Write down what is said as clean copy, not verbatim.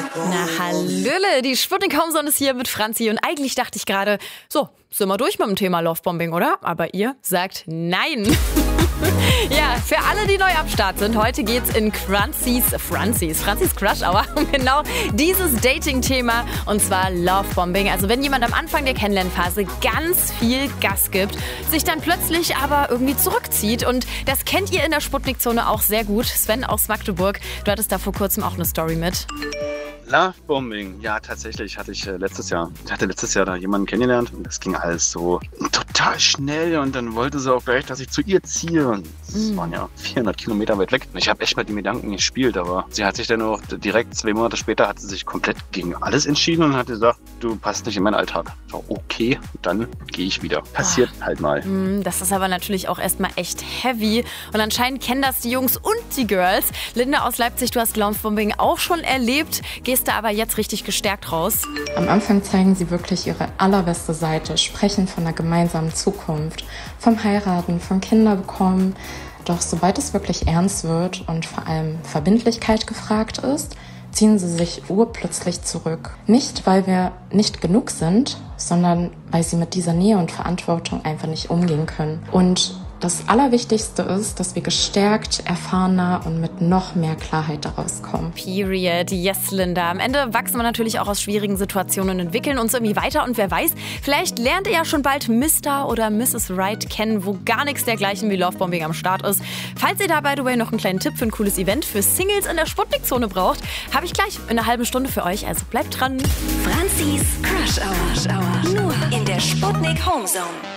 Na hallöle, die Sputnik Homezone ist hier mit Franzi und eigentlich dachte ich gerade, so, sind wir durch mit dem Thema Lovebombing, oder? Aber ihr sagt nein. Ja, für alle, die neu am Start sind, heute geht's in Franzis Crush Hour um genau dieses Dating-Thema und zwar Lovebombing. Also wenn jemand am Anfang der Kennenlernphase ganz viel Gas gibt, sich dann plötzlich aber irgendwie zurückzieht und das kennt ihr in der Sputnik-Zone auch sehr gut. Sven aus Magdeburg, du hattest da vor kurzem auch eine Story mit. Lovebombing, ja tatsächlich hatte ich letztes Jahr da jemanden kennengelernt und das ging alles so total schnell und dann wollte sie auch gleich, dass ich zu ihr ziehe und das waren ja 400 Kilometer weit weg. Und ich habe echt mit den Gedanken gespielt, aber sie hat sich dann auch direkt 2 Monate später hat sie sich komplett gegen alles entschieden und hat gesagt, du passt nicht in meinen Alltag. So, okay, dann gehe ich wieder. Passiert halt mal. Das ist aber natürlich auch erstmal echt heavy und anscheinend kennen das die Jungs und die Girls. Linda aus Leipzig, du hast Lovebombing auch schon erlebt, gehst da aber jetzt richtig gestärkt raus. Am Anfang zeigen sie wirklich ihre allerbeste Seite, sprechen von einer gemeinsamen Zukunft, vom Heiraten, von Kinder bekommen. Doch sobald es wirklich ernst wird und vor allem Verbindlichkeit gefragt ist, ziehen sie sich urplötzlich zurück. Nicht, weil wir nicht genug sind, sondern weil sie mit dieser Nähe und Verantwortung einfach nicht umgehen können. Und das Allerwichtigste ist, dass wir gestärkt, erfahrener und mit noch mehr Klarheit daraus kommen. Period. Yes, Linda. Am Ende wachsen wir natürlich auch aus schwierigen Situationen und entwickeln uns irgendwie weiter. Und wer weiß, vielleicht lernt ihr ja schon bald Mr. oder Mrs. Right kennen, wo gar nichts dergleichen wie Lovebombing am Start ist. Falls ihr da, by the way, noch einen kleinen Tipp für ein cooles Event für Singles in der Sputnik-Zone braucht, habe ich gleich in einer halben Stunde für euch. Also bleibt dran. Franzis Crush Hour. Nur in der Sputnik Homezone.